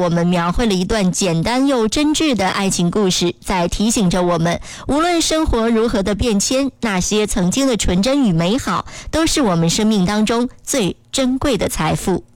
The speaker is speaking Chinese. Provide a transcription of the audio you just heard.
我们描绘了一段简单又真挚的爱情故事，在提醒着我们，无论生活如何的变迁，那些曾经的纯真与美好，都是我们生命当中最珍贵的财富。